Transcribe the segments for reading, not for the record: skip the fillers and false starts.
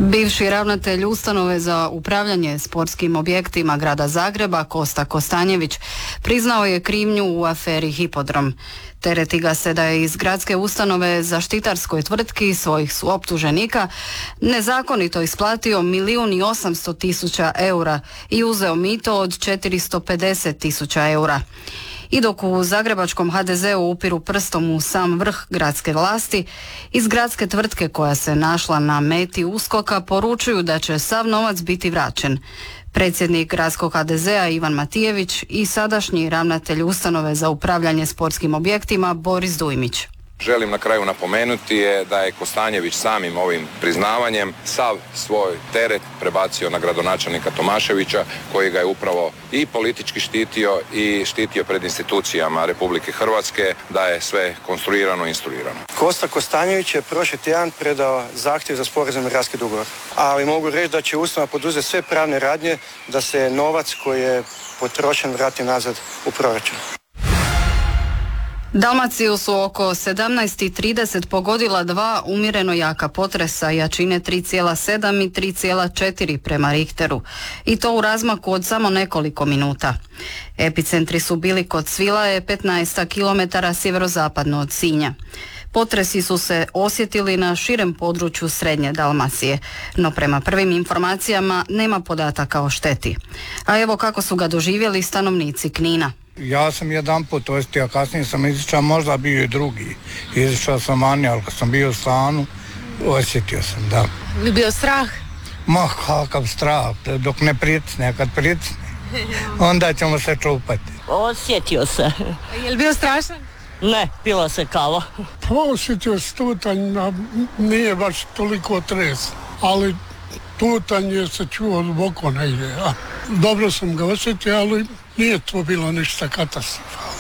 Bivši ravnatelj ustanove za upravljanje sportskim objektima grada Zagreba Kosta Kostanjević priznao je krivnju u aferi Hipodrom. Tereti ga se da je iz gradske ustanove zaštitarskoj tvrtki svojih suoptuženika nezakonito isplatio 1.800.000 eura i uzeo mito od 450.000 eura. I dok u zagrebačkom HDZ-u upiru prstom u sam vrh gradske vlasti, iz gradske tvrtke koja se našla na meti USKOK-a poručuju da će sav novac biti vraćen. Predsjednik gradskog HDZ-a Ivan Matijević i sadašnji ravnatelj ustanove za upravljanje sportskim objektima Boris Dujmić. Želim na kraju napomenuti je da je Kostanjević samim ovim priznavanjem sav svoj teret prebacio na gradonačelnika Tomaševića, koji ga je upravo i politički štitio i štitio pred institucijama Republike Hrvatske, da je sve konstruirano i instruirano. Kosta Kostanjević je prošli tjedan predao zahtjev za sporazumni raskid ugovora, ali mogu reći da će ustanova poduzeti sve pravne radnje da se novac koji je potrošen vrati nazad u proračun. Dalmaciju su oko 17:30 pogodila dva umjereno jaka potresa jačine 3,7 i 3,4 prema Richteru, i to u razmaku od samo nekoliko minuta. Epicentri su bili kod Svilaje, 15 km sjeverozapadno od Sinja. Potresi su se osjetili na širem području srednje Dalmacije, no prema prvim informacijama nema podataka o šteti. A evo kako su ga doživjeli stanovnici Knina. Ja sam jedan put osjetio, a kasnije sam izišao, možda bio i drugi. Izišao sam vani, ali kad sam bio u stanu, osjetio sam, da. Li bio strah? Ma, kakav strah, dok ne pritisne, kad pritisne, onda ćemo se čupati. Osjetio se. Je li bio strašan? Ne, pilo se kavo. Osjetio se tutanj, nije baš toliko tres, ali tutanje se čuo duboko negdje. Dobro sam ga osjetio, ali nije to bilo ništa katastrofalno.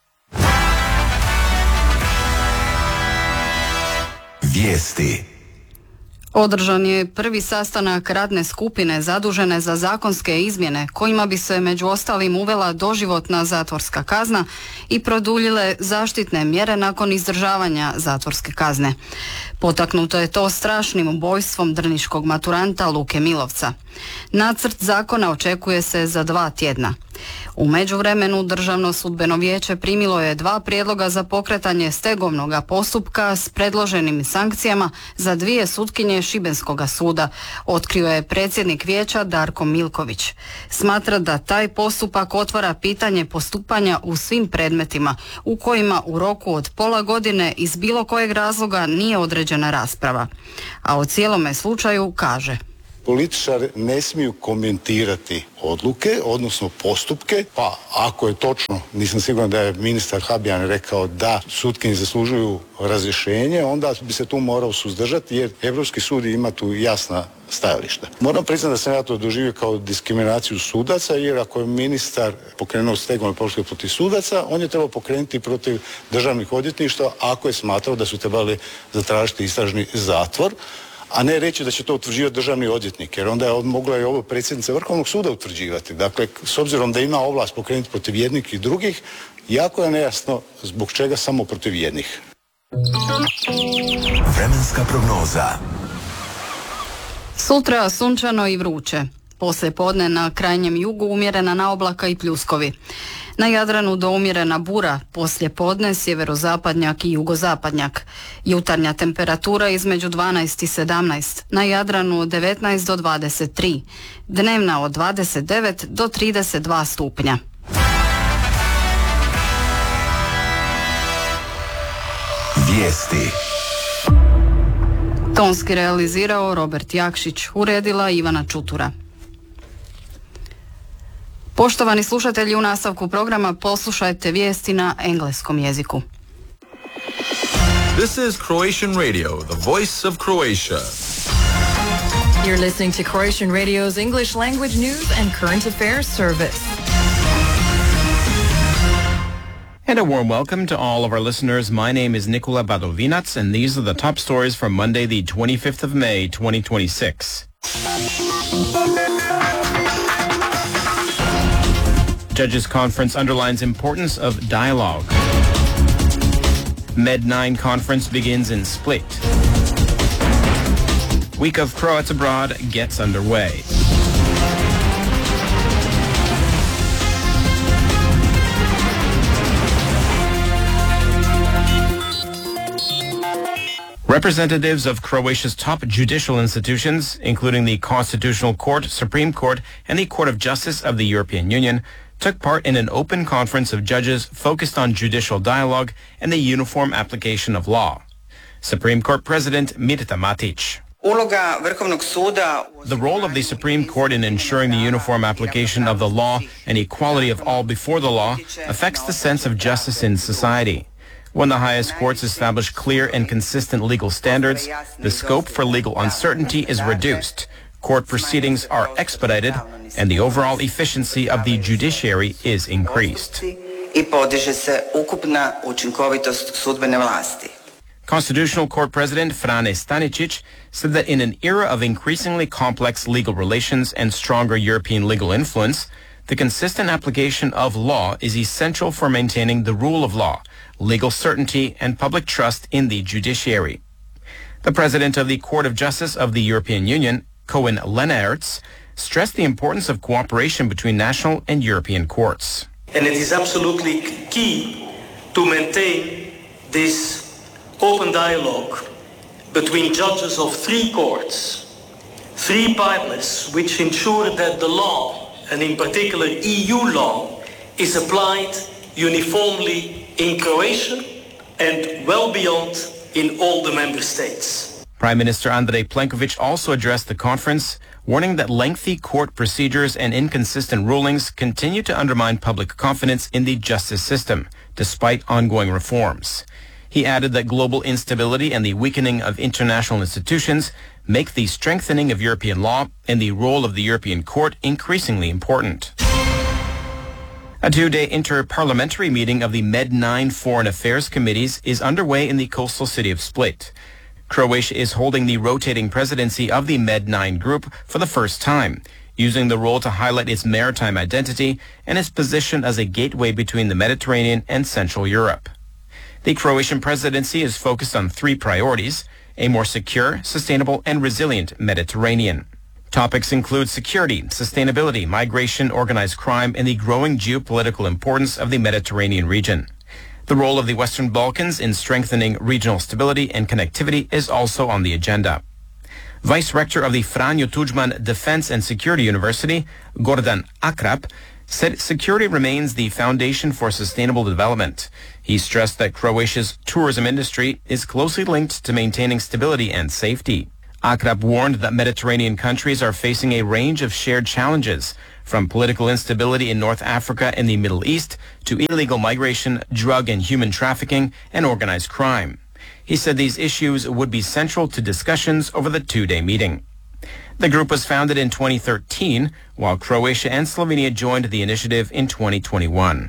Vijesti. Održan je prvi sastanak radne skupine zadužene za zakonske izmjene kojima bi se među ostalim uvela doživotna zatvorska kazna i produljile zaštitne mjere nakon izdržavanja zatvorske kazne. Potaknuto je to strašnim ubojstvom drniškog maturanta Luke Milovca. Nacrt zakona očekuje se za 2 tjedna. U međuvremenu Državno sudbeno vijeće primilo je 2 prijedloga za pokretanje stegovnog postupka s predloženim sankcijama za 2 sutkinje Šibenskoga suda, otkrio je predsjednik vijeća Darko Milković. Smatra da taj postupak otvara pitanje postupanja u svim predmetima u kojima u roku od pola godine iz bilo kojeg razloga nije određena rasprava. A o cijelome slučaju kaže: političari ne smiju komentirati odluke, odnosno postupke, pa ako je točno, nisam siguran da je ministar Habijan rekao da sutkinje zaslužuju razrješenje, onda bi se tu morao suzdržati jer Europski sud ima tu jasna stajališta. Moram priznati da sam ja to doživio kao diskriminaciju sudaca, jer ako je ministar pokrenuo stegovni postupak protiv sudaca, on je trebao pokrenuti protiv državnih odvjetništva ako je smatrao da su trebali zatražiti istražni zatvor, a ne reći da će to utvrđivati državni odvjetnik, jer onda je mogla i ovo predsjednica Vrhovnog suda utvrđivati. Dakle, s obzirom da ima ovlast pokrenuti protiv jednih i drugih, jako je nejasno zbog čega samo protiv jednih. Vremenska prognoza. Sutra sunčano i vruće. Poslije podne na krajnjem jugu umjerena naoblaka i pljuskovi. Na Jadranu do umjerena bura, poslije podne sjeverozapadnjak i jugozapadnjak. Jutarnja temperatura između 12 i 17, na Jadranu od 19 do 23, dnevna od 29 do 32 stupnja. Vijesti. Tonski realizirao Robert Jakšić, uredila Ivana Čutura. Poštovani slušatelji, u nastavku programa poslušajte vijesti na engleskom jeziku. This is Croatian Radio, the voice of Croatia. You're listening to Croatian Radio's English language news and current affairs service. And a warm welcome to all of our listeners. My name is Nikola Badovinac, and these are the top stories from Monday, the 25th of May, 2026. Judges' Conference underlines importance of dialogue. Med9 conference begins in Split. Week of Croats Abroad gets underway. Representatives of Croatia's top judicial institutions, including the Constitutional Court, Supreme Court, and the Court of Justice of the European Union, took part in an open conference of judges focused on judicial dialogue and the uniform application of law. Supreme Court President Mirta Matić. The role of the Supreme Court in ensuring the uniform application of the law and equality of all before the law affects the sense of justice in society. When the highest courts establish clear and consistent legal standards, the scope for legal uncertainty is reduced, court proceedings are expedited, and the overall efficiency of the judiciary is increased. Constitutional Court President Frane Stanicic said that in an era of increasingly complex legal relations and stronger European legal influence, the consistent application of law is essential for maintaining the rule of law, legal certainty, and public trust in the judiciary. The President of the Court of Justice of the European Union, Koen Lenaerts, stressed the importance of cooperation between national and European courts. And it is absolutely key to maintain this open dialogue between judges of three courts, three partners which ensure that the law, and in particular EU law, is applied uniformly in Croatia and well beyond in all the member states. Prime Minister Andrej Plenković also addressed the conference, warning that lengthy court procedures and inconsistent rulings continue to undermine public confidence in the justice system, despite ongoing reforms. He added that global instability and the weakening of international institutions make the strengthening of European law and the role of the European Court increasingly important. A two-day inter-parliamentary meeting of the Med9 Foreign Affairs Committees is underway in the coastal city of Split. Croatia is holding the rotating presidency of the Med9 group for the first time, using the role to highlight its maritime identity and its position as a gateway between the Mediterranean and Central Europe. The Croatian presidency is focused on three priorities: a more secure, sustainable, and resilient Mediterranean. Topics include security, sustainability, migration, organized crime, and the growing geopolitical importance of the Mediterranean region. The role of the Western Balkans in strengthening regional stability and connectivity is also on the agenda. Vice Rector of the Franjo Tuđman Defense and Security University, Gordan Akrap, said security remains the foundation for sustainable development. He stressed that Croatia's tourism industry is closely linked to maintaining stability and safety. Akrap warned that Mediterranean countries are facing a range of shared challenges, from political instability in North Africa and the Middle East to illegal migration, drug and human trafficking, and organized crime. He said these issues would be central to discussions over the two-day meeting. The group was founded in 2013, while Croatia and Slovenia joined the initiative in 2021.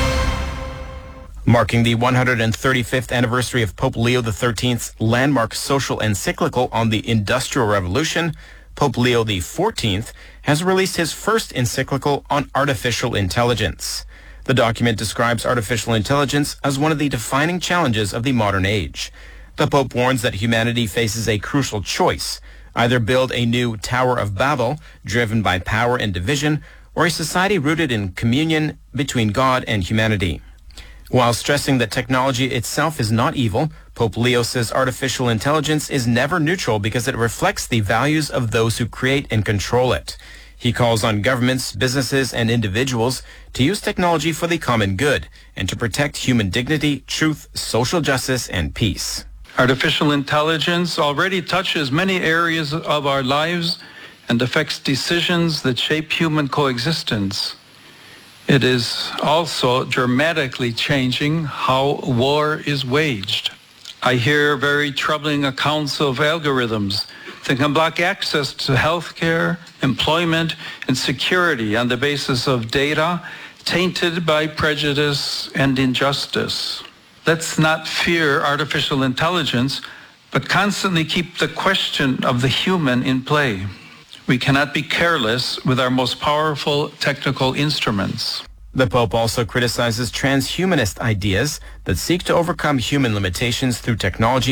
Marking the 135th anniversary of Pope Leo XIII's landmark social encyclical on the Industrial Revolution, Pope Leo XIV has released his first encyclical on artificial intelligence. The document describes artificial intelligence as one of the defining challenges of the modern age. The Pope warns that humanity faces a crucial choice: either build a new Tower of Babel, driven by power and division, or a society rooted in communion between God and humanity. While stressing that technology itself is not evil, Pope Leo says artificial intelligence is never neutral because it reflects the values of those who create and control it. He calls on governments, businesses, and individuals to use technology for the common good and to protect human dignity, truth, social justice, and peace. Artificial intelligence already touches many areas of our lives and affects decisions that shape human coexistence. It is also dramatically changing how war is waged. I hear very troubling accounts of algorithms that can block access to healthcare, employment, and security on the basis of data tainted by prejudice and injustice. Let's not fear artificial intelligence, but constantly keep the question of the human in play. We cannot be careless with our most powerful technical instruments. The Pope also criticizes transhumanist ideas that seek to overcome human limitations through technology,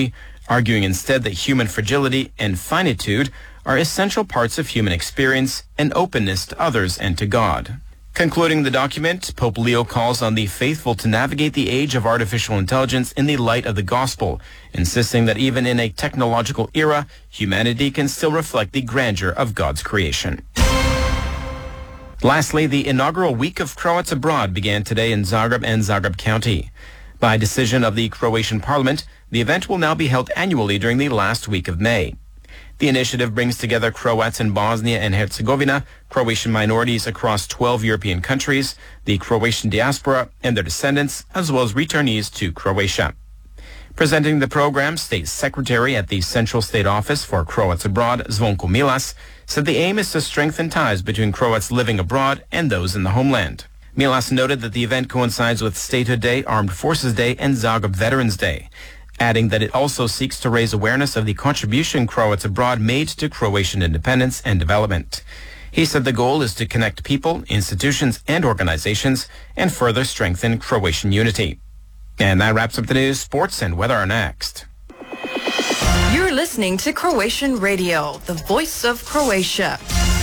arguing instead that human fragility and finitude are essential parts of human experience and openness to others and to God. Concluding the document, Pope Leo calls on the faithful to navigate the age of artificial intelligence in the light of the gospel, insisting that even in a technological era, humanity can still reflect the grandeur of God's creation. Lastly, the inaugural Week of Croats Abroad began today in Zagreb and Zagreb County. By decision of the Croatian Parliament, the event will now be held annually during the last week of May. The initiative brings together Croats in Bosnia and Herzegovina, Croatian minorities across 12 European countries, the Croatian diaspora and their descendants, as well as returnees to Croatia. Presenting the program, State Secretary at the Central State Office for Croats Abroad, Zvonko Milas, said the aim is to strengthen ties between Croats living abroad and those in the homeland. Milas noted that the event coincides with Statehood Day, Armed Forces Day, and Zagreb Veterans Day, adding that it also seeks to raise awareness of the contribution Croats abroad made to Croatian independence and development. He said the goal is to connect people, institutions, and organizations and further strengthen Croatian unity. And that wraps up the news. Sports and weather are next. You're listening to Croatian Radio, the voice of Croatia.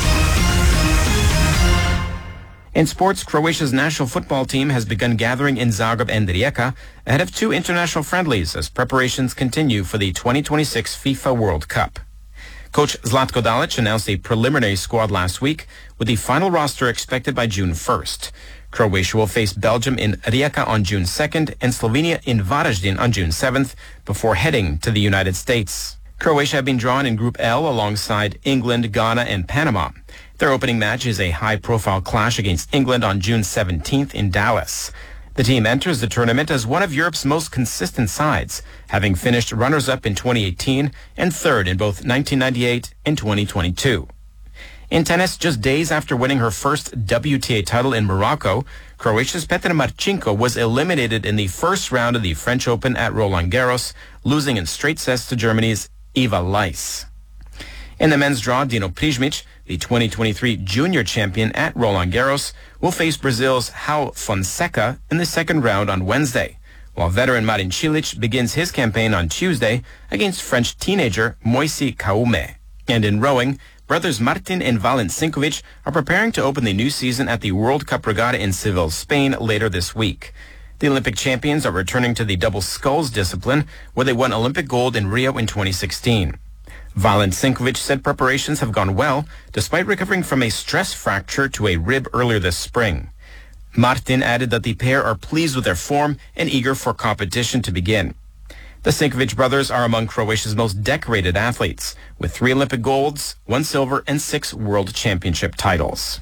In sports, Croatia's national football team has begun gathering in Zagreb and Rijeka ahead of 2 international friendlies as preparations continue for the 2026 FIFA World Cup. Coach Zlatko Dalic announced a preliminary squad last week, with the final roster expected by June 1st. Croatia will face Belgium in Rijeka on June 2nd and Slovenia in Varaždin on June 7th before heading to the United States. Croatia have been drawn in Group L alongside England, Ghana, and Panama. Their opening match is a high-profile clash against England on June 17th in Dallas. The team enters the tournament as one of Europe's most consistent sides, having finished runners-up in 2018 and third in both 1998 and 2022. In tennis, just days after winning her first WTA title in Morocco, Croatia's Petra Marcinko was eliminated in the first round of the French Open at Roland Garros, losing in straight sets to Germany's Eva Leis. In the men's draw, Dino Prizmic, the 2023 junior champion at Roland Garros, will face Brazil's João Fonseca in the second round on Wednesday, while veteran Marin Cilic begins his campaign on Tuesday against French teenager Moisés Kaume. And in rowing, brothers Martin and Valent Sinkovic are preparing to open the new season at the World Cup Regatta in Seville, Spain later this week. The Olympic champions are returning to the double sculls discipline, where they won Olympic gold in Rio in 2016. Valent Sinkovic said preparations have gone well, despite recovering from a stress fracture to a rib earlier this spring. Martin added that the pair are pleased with their form and eager for competition to begin. The Sinkovic brothers are among Croatia's most decorated athletes, with 3 Olympic golds, 1 silver, and 6 World Championship titles.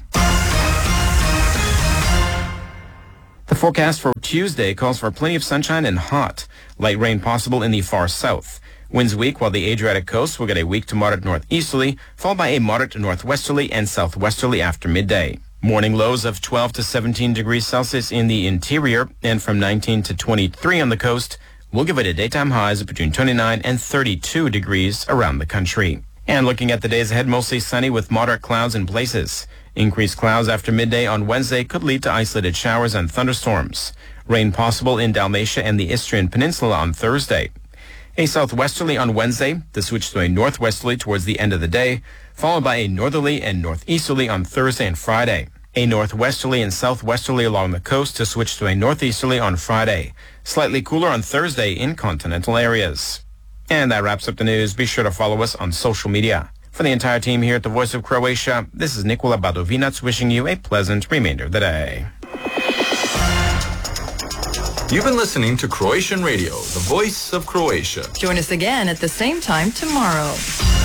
The forecast for Tuesday calls for plenty of sunshine and hot. Light rain possible in the far south. Winds weak, while the Adriatic coast will get a weak to moderate northeasterly, followed by a moderate northwesterly and southwesterly after midday. Morning lows of 12 to 17 degrees Celsius in the interior and from 19 to 23 on the coast will give it a daytime highs of between 29 and 32 degrees around the country. And looking at the days ahead, mostly sunny with moderate clouds in places. Increased clouds after midday on Wednesday could lead to isolated showers and thunderstorms. Rain possible in Dalmatia and the Istrian Peninsula on Thursday. A southwesterly on Wednesday, to switch to a northwesterly towards the end of the day, followed by a northerly and northeasterly on Thursday and Friday. A northwesterly and southwesterly along the coast to switch to a northeasterly on Friday. Slightly cooler on Thursday in continental areas. And that wraps up the news. Be sure to follow us on social media. For the entire team here at the Voice of Croatia, this is Nikola Badovinac wishing you a pleasant remainder of the day. You've been listening to Croatian Radio, the voice of Croatia. Join us again at the same time tomorrow.